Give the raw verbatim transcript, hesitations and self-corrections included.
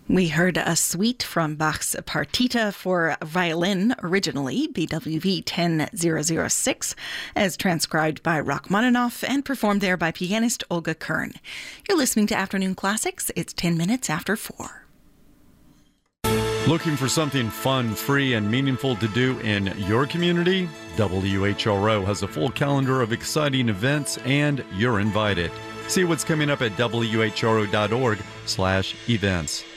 We heard a suite from Bach's Partita for violin, originally B W V ten thousand six, as transcribed by Rachmaninoff and performed there by pianist Olga Kern. You're listening to Afternoon Classics. It's ten minutes after four. Looking for something fun, free, and meaningful to do in your community? W H R O has a full calendar of exciting events, and you're invited. See what's coming up at W H R O dot org slash events.